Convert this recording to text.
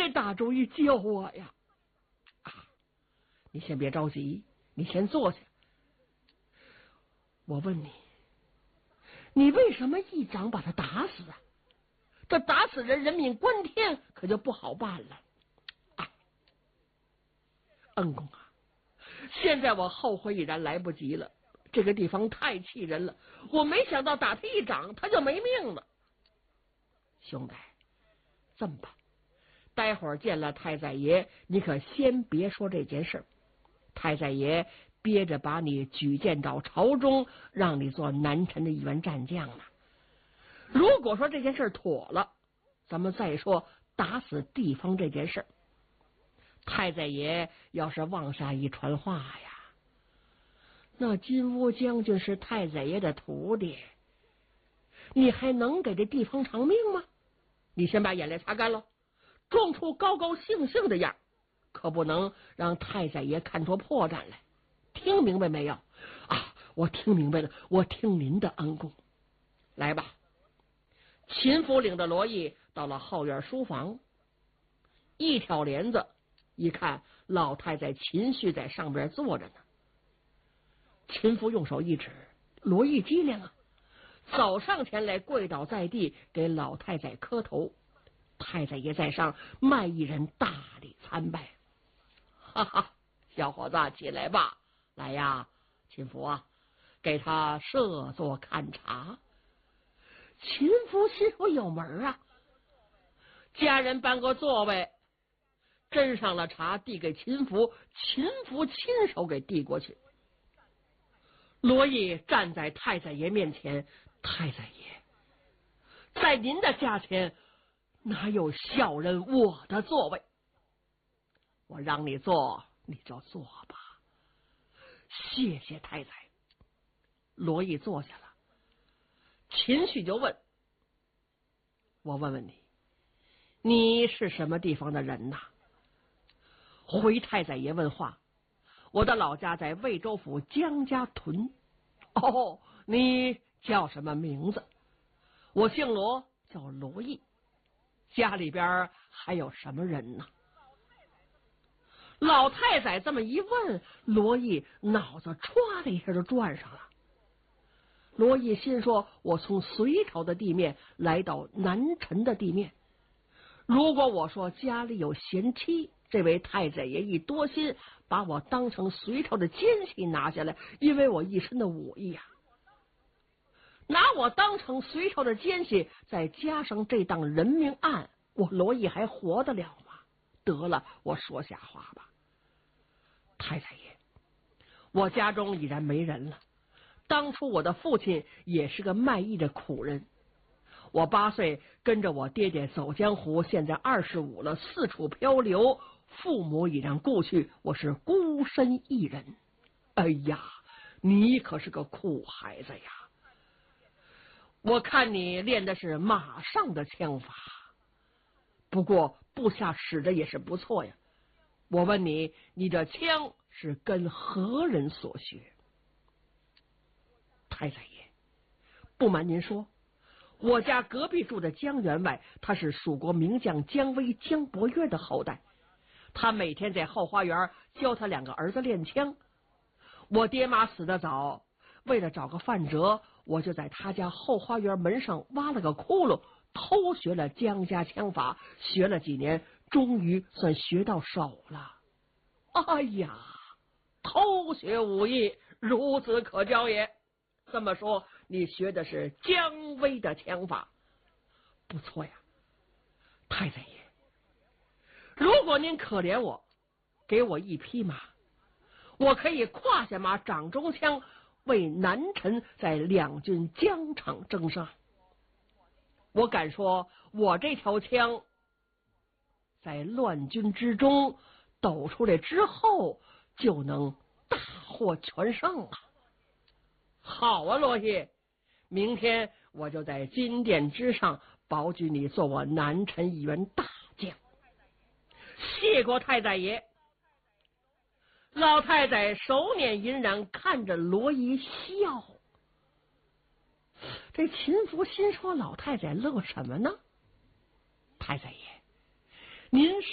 快打主意救我呀！你先别着急，你先坐下。我问你，你为什么一掌把他打死啊？这打死人，人命关天，可就不好办了。恩公啊，现在我后悔已然来不及了。这个地方太气人了，我没想到打他一掌，他就没命了。兄弟，这么办，待会儿见了太宰爷，你可先别说这件事。太宰爷憋着把你举荐到朝中，让你做南陈的一员战将呢。如果说这件事妥了，咱们再说打死地方这件事。太宰爷要是往下一传话呀，那金乌将军是太宰爷的徒弟，你还能给这地方偿命吗？你先把眼泪擦干了，装出高高兴兴的样，可不能让太宰爷看出破绽来。听明白没有？我听明白了，我听您的，恩公。来吧。秦府领着罗毅到了后院书房，一挑帘子，一看老太宰秦旭在上边坐着呢。秦福用手一指，罗毅机灵啊，走上前来跪倒在地，给老太宰磕头。太宰爷在上，卖一人大礼参拜。哈哈，小伙子起来吧，来呀，秦福啊，给他设座看茶。秦福心说有门啊，家人搬个座位，斟上了茶，递给秦福，秦福亲手给递过去。罗毅站在太宰爷面前，太宰爷，在您的家前哪有小人我的座位？我让你坐，你就坐吧。谢谢太宰。罗毅坐下了。秦旭就问：我问问你，你是什么地方的人呐？回太宰爷问话：我的老家在魏州府江家屯。你叫什么名字？我姓罗，叫罗毅。家里边还有什么人呢？老太宰这么一问，罗毅脑子歘的一下就转上了。罗毅心说，我从隋朝的地面来到南陈的地面，如果我说家里有贤妻，这位太宰爷一多心，把我当成隋朝的奸细拿下来，因为我一身的武艺啊，拿我当成隋朝的奸细，再加上这档人命案，我罗毅还活得了吗？得了，我说瞎话吧。太宰爷，我家中已然没人了，当初我的父亲也是个卖艺的苦人，我8岁跟着我爹爹走江湖，现在25了，四处漂流，父母已然故去，我是孤身一人。哎呀，你可是个苦孩子呀！我看你练的是马上的枪法，不过部下使的也是不错呀。我问你，你这枪是跟何人所学？太宰爷，不瞒您说，我家隔壁住的江员外，他是蜀国名将姜维、姜伯约的后代，他每天在后花园教他2个儿子练枪。我爹妈死得早，为了找个范辙，我就在他家后花园门上挖了个窟窿，偷学了姜家枪法，学了几年，终于算学到手了。哎呀，偷学武艺，孺子可教也。这么说，你学的是姜维的枪法，不错呀。太宰爷，如果您可怜我，给我1匹马，我可以胯下马，掌中枪，为南陈在2军疆场征杀。我敢说，我这条枪在乱军之中抖出来之后，就能大获全胜啊！好啊，罗毅，明天我就在金殿之上保举你做我南陈一员大将。谢过太宰爷。老太宰手捻银髯，看着罗毅笑。这秦福心说，老太宰乐什么呢？太宰爷，您